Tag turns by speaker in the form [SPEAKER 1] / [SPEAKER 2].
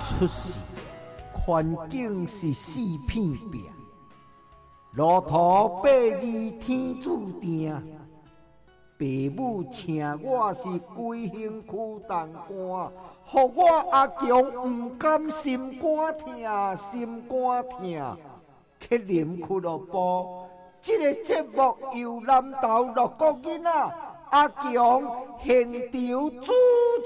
[SPEAKER 1] 出世，环境是四片壁，路途八字天注定。父母请我是规身躯重担，予我阿强不甘心肝疼，心肝疼。去啉俱乐部，这个节目由南投6个囡仔阿强现场主